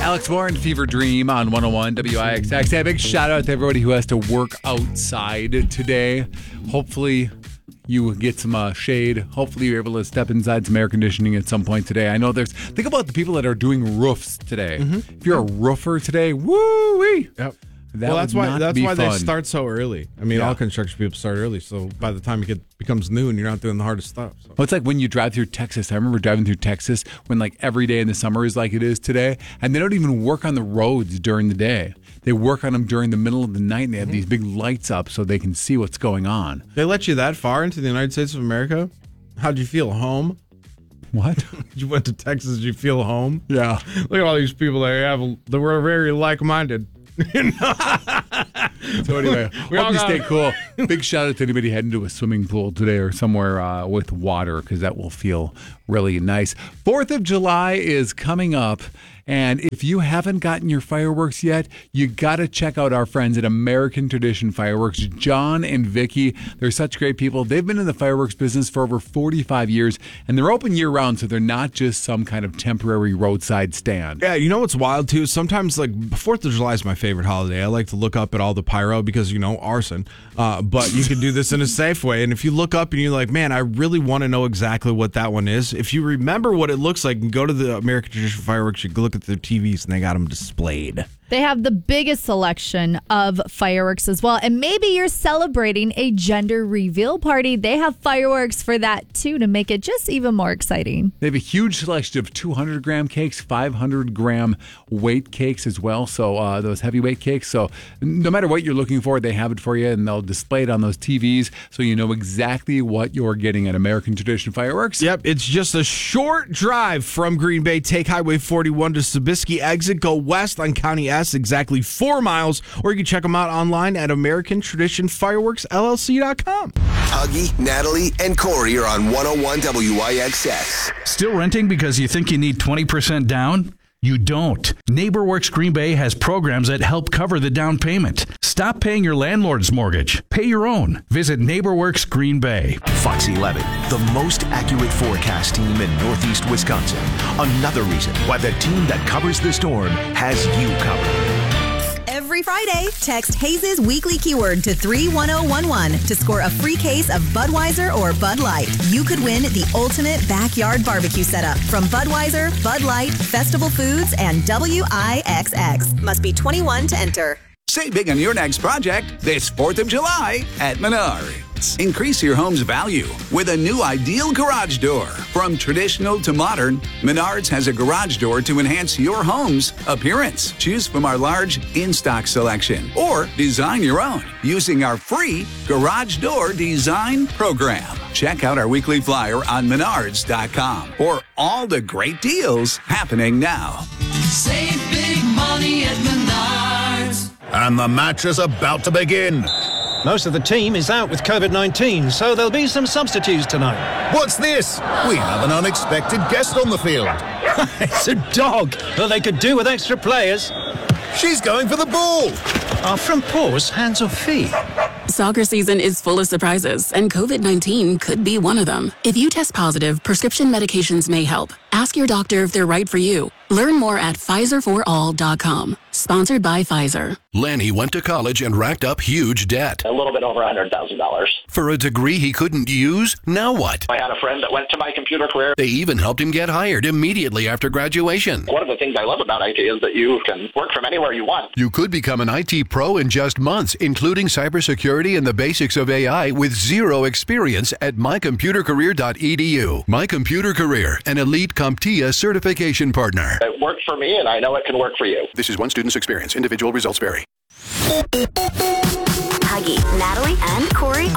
Alex Warren, Fever Dream on 101 WIXX. Hey, big shout out to everybody who has to work outside today. Hopefully you get some shade. Hopefully you're able to step inside some air conditioning at some point today. I know think about the people that are doing roofs today. Mm-hmm. If you're a roofer today, woo-wee. Yep. That's why they start so early. I mean, all construction people start early, so by the time it becomes noon, you're not doing the hardest stuff. So. Well, it's like when you drive through Texas. I remember driving through Texas when like every day in the summer is like it is today, and they don't even work on the roads during the day. They work on them during the middle of the night, and they have these big lights up so they can see what's going on. They let you that far into the United States of America? How'd you feel? Home? What? You went to Texas, did you feel home? Yeah. Look at all these people that were very like-minded. So anyway, hope you stay cool. Big shout out to anybody heading to a swimming pool today or somewhere with water, because that will feel really nice. 4th of July is coming up, and if you haven't gotten your fireworks yet, you got to check out our friends at American Tradition Fireworks. John and Vicky, they're such great people. They've been in the fireworks business for over 45 years, and they're open year-round, so they're not just some kind of temporary roadside stand. Yeah, you know what's wild, too? Sometimes, 4th of July is my favorite holiday. I like to look up at all the pyro because, arson. But you can do this in a safe way. And if you look up and you're like, man, I really want to know exactly what that one is, if you remember what it looks like, and go to the American Tradition Fireworks, you can look at their TVs and they got them displayed. They have the biggest selection of fireworks as well. And maybe you're celebrating a gender reveal party. They have fireworks for that, too, to make it just even more exciting. They have a huge selection of 200-gram cakes, 500-gram weight cakes as well. So those heavyweight cakes. So no matter what you're looking for, they have it for you, and they'll display it on those TVs so you know exactly what you're getting at American Tradition Fireworks. Yep, it's just a short drive from Green Bay. Take Highway 41 to Sobieski exit. Go west on County Ave. Exactly 4 miles, or you can check them out online at AmericanTraditionFireworksLLC.com. Huggy, Natalie, and Corey are on 101 WIXX. Still renting because you think you need 20% down? You don't. NeighborWorks Green Bay has programs that help cover the down payment. Stop paying your landlord's mortgage. Pay your own. Visit NeighborWorks Green Bay. Fox 11, the most accurate forecast team in Northeast Wisconsin. Another reason why the team that covers the storm has you covered. Every Friday, text Hayes' weekly keyword to 31011 to score a free case of Budweiser or Bud Light. You could win the ultimate backyard barbecue setup from Budweiser, Bud Light, Festival Foods, and WIXX. Must be 21 to enter. Save big on your next project this 4th of July at Menards. Increase your home's value with a new ideal garage door. From traditional to modern, Menards has a garage door to enhance your home's appearance. Choose from our large in-stock selection or design your own using our free Garage Door Design Program. Check out our weekly flyer on Menards.com for all the great deals happening now. Save big money at Menards. And the match is about to begin. Most of the team is out with COVID-19, so there'll be some substitutes tonight. What's this? We have an unexpected guest on the field. It's a dog. Well, they could do with extra players. She's going for the ball. Are front paws hands or feet? Soccer season is full of surprises, and COVID-19 could be one of them. If you test positive, prescription medications may help. Ask your doctor if they're right for you. Learn more at PfizerForAll.com. Sponsored by Pfizer. Lanny went to college and racked up huge debt. A little bit over $100,000. For a degree he couldn't use? Now what? I had a friend that went to my computer career. They even helped him get hired immediately after graduation. One of the things I love about IT is that you can work from anywhere you want. You could become an IT pro in just months, including cybersecurity and the basics of AI with zero experience at mycomputercareer.edu. My Computer Career, an elite CompTIA certification partner. It worked for me, and I know it can work for you. This is one student's experience. Individual results vary. Huggy, Natalie, and Corey